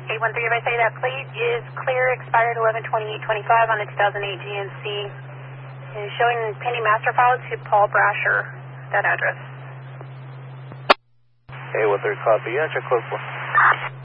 813, if I say that plate is clear, expired 11/28/25 on the 2008 GMC. Is showing pending master file to Paul Brasher, that address. 813, copy. Yeah, check close one.